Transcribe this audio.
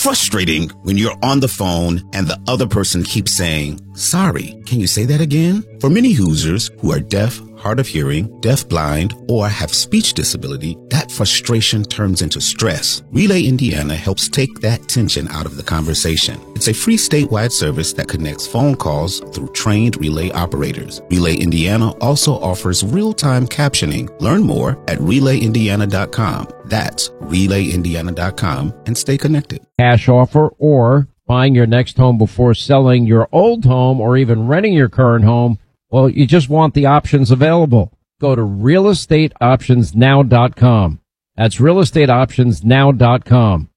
frustrating when you're on the phone and the other person keeps saying, "Sorry, can you say that again?" For many users who are deaf, hard of hearing, deaf-blind, or have speech disability, that frustration turns into stress. Relay Indiana helps take that tension out of the conversation. It's a free statewide service that connects phone calls through trained relay operators. Relay Indiana also offers real-time captioning. Learn more at relayindiana.com. That's relayindiana.com, and stay connected. Cash offer or buying your next home before selling your old home or even renting your current home. Well, you just want the options available. Go to realestateoptionsnow.com. That's realestateoptionsnow.com.